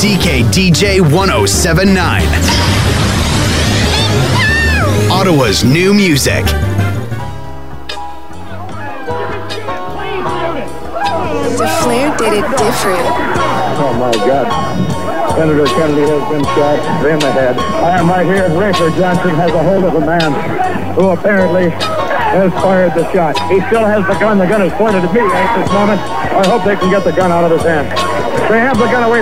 CKDJ 1079. Ottawa's new music. The Flair did it different. Oh my God. Senator Kennedy has been shot in the head. I am right here. Rafer Johnson has a hold of a man who apparently has fired the shot. He still has the gun. The gun is pointed at me at this moment. I hope they can get the gun out of his hand. They have the gun away